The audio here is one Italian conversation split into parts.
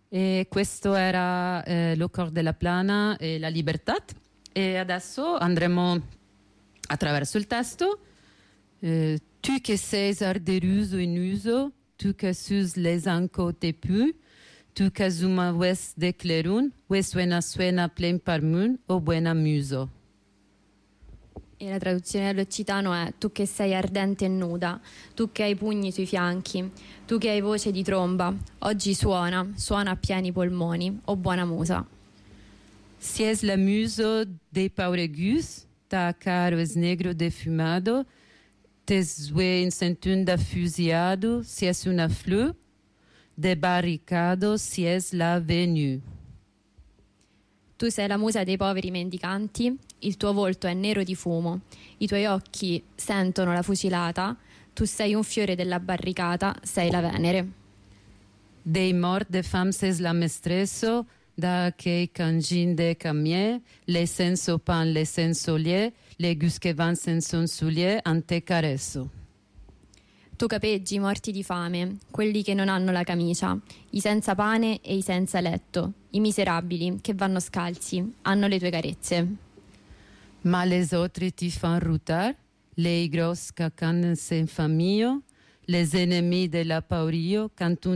E questo era Lo Cor della Plana e La Libertà. E adesso andremo attraverso il testo. Tu che sei arderuso in uso, tu che sus les anco te pu, tu che zuma wes de clerun, wes suena plain parmun o buena muso. E la traduzione dall'occitano è: tu che sei ardente e nuda, tu che hai pugni sui fianchi, tu che hai voce di tromba, oggi suona a pieni polmoni, o buona musa. Si es la muso de pauregus, ta caro es negro defumado, te zue in sentunda fusiado, si es una flor, de barricado, si es la venue. Tu sei la musa dei poveri mendicanti, il tuo volto è nero di fumo, i tuoi occhi sentono la fucilata, tu sei un fiore della barricata, sei la Venere. Dei mort de femmes es la mestresso, da che canjin de camie, le senso pan, le senso lie, le gus che van senson sulie, ante caresso. Tu capeggi i morti di fame, quelli che non hanno la camicia, i senza pane e i senza letto, i miserabili che vanno scalzi, hanno le tue carezze. Ma les autres ti fan routar, les gros cacan sen famio, les ennemis de la paurio,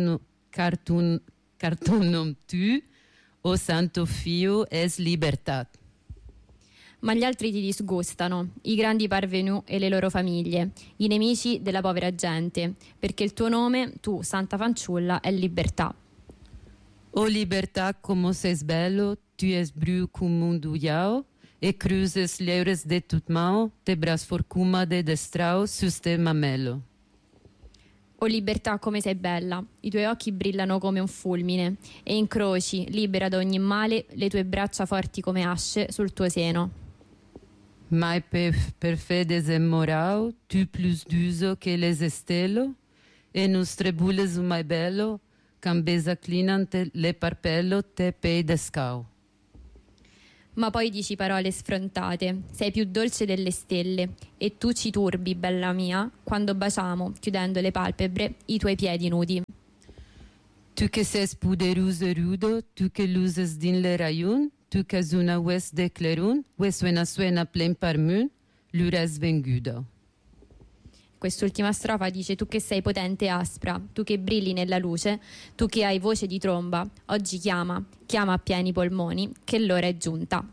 cartunum tu, o santo fio es libertà. Ma gli altri ti disgustano, i grandi parvenu e le loro famiglie, i nemici della povera gente, perché il tuo nome, tu, santa fanciulla, è libertà. O libertà como ses bello, tu es bru cum un duyao, e cruces leures de tut mao, te bras forcuma de destrao sus te mamello. O libertà come sei bella, i tuoi occhi brillano come un fulmine, e incroci, libera da ogni male, le tue braccia forti come asce sul tuo seno. Mai per fedes e morau, tu plus d'uso che les estelo, e nus trebules un mai bello, cambesa clinante le parpello te pei descau. Ma poi dici parole sfrontate, sei più dolce delle stelle, e tu ci turbi, bella mia, quando baciamo, chiudendo le palpebre, i tuoi piedi nudi. Tu che ses puderuso e rudo, tu che luses din le raiun, tu che zuna wes de clerun, wes suena plain parmun, l'ures vengudo. Quest'ultima strofa dice: tu che sei potente e aspra, tu che brilli nella luce, tu che hai voce di tromba, oggi chiama a pieni polmoni, che l'ora è giunta.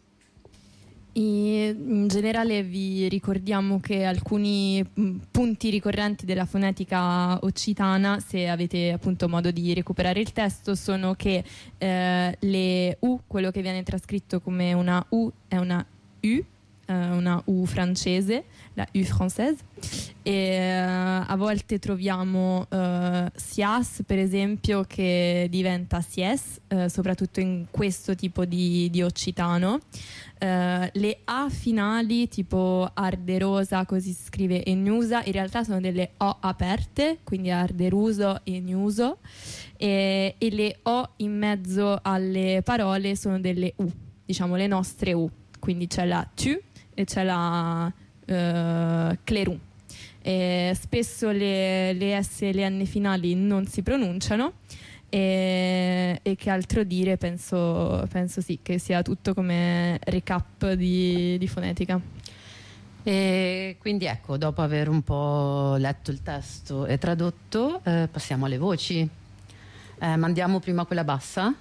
E in generale vi ricordiamo che alcuni punti ricorrenti della fonetica occitana, se avete appunto modo di recuperare il testo, sono che le U, quello che viene trascritto come una U è una U francese, la U française, e a volte troviamo sias, per esempio, che diventa sies, soprattutto in questo tipo di occitano. Le A finali, tipo arderosa, così si scrive, e gnusa, in realtà sono delle O aperte, quindi arderuso e gnuso, e le O in mezzo alle parole sono delle U, diciamo le nostre U, quindi c'è la tu e c'è la clerun. Spesso le S e le N finali non si pronunciano, e che altro dire, penso sì, che sia tutto come recap di fonetica. E quindi ecco, dopo aver un po' letto il testo e tradotto, passiamo alle voci. Mandiamo prima quella bassa.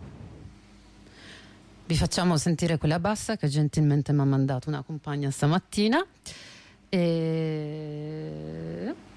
Vi facciamo sentire quella bassa che gentilmente mi ha mandato una compagna stamattina. E